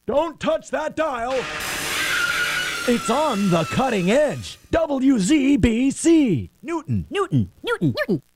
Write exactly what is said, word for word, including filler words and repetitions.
Don't touch that dial. It's on the cutting edge. W Z B C. Newton. Newton, Newton, Newton.